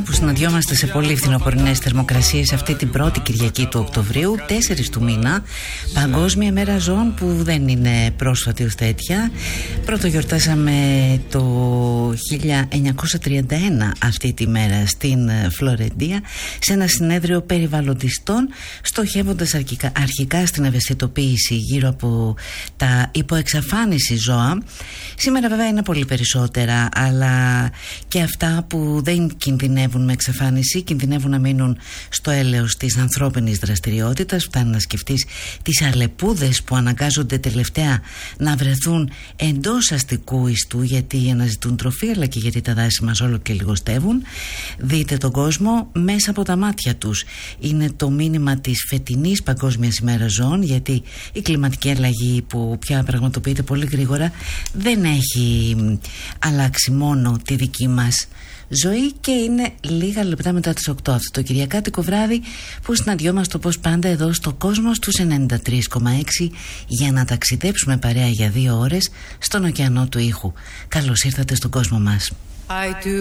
που συναντιόμαστε σε πολύ φθινοπορεινές θερμοκρασίες αυτή την πρώτη Κυριακή του Οκτωβρίου, 4 του μήνα, Παγκόσμια Μέρα Ζώων, που δεν είναι πρόσφατη ως τέτοια. Πρώτο γιορτάσαμε το 1931 αυτή τη μέρα στην Φλωρεντία, σε ένα συνέδριο περιβαλλοντιστών, στοχεύοντας αρχικά στην ευαισθητοποίηση γύρω από τα υποεξαφάνιση ζώα. Σήμερα βέβαια είναι πολύ περισσότερα, αλλά και αυτά που δεν κινδυνεύουν με εξαφάνιση κινδυνεύουν να μείνουν στο έλεος της ανθρώπινης δραστηριότητας. Φτάνει να σκεφτείς τις αλεπούδες που αναγκάζονται τελευταία να βρεθούν εντός αστικού ιστού, γιατί αναζητούν τροφή, αλλά και γιατί τα δάση μας όλο και λιγοστεύουν. Δείτε τον κόσμο μέσα από τα μάτια τους. Είναι το μήνυμα της φετινής Παγκόσμιας ημέρας ζώων, γιατί η κλιματική αλλαγή που πια πραγματοποιείται πολύ γρήγορα δεν έχει αλλάξει μόνο τη δική μας ζωή, και είναι λίγα λεπτά μετά τις 8 αυτό το κυριακάτικο βράδυ που συναντιόμαστε όπως πάντα εδώ στο Κόσμος τους 93,6 για να ταξιδέψουμε παρέα για 2 ώρες στον ωκεανό του ήχου. Καλώς ήρθατε στον κόσμο μας.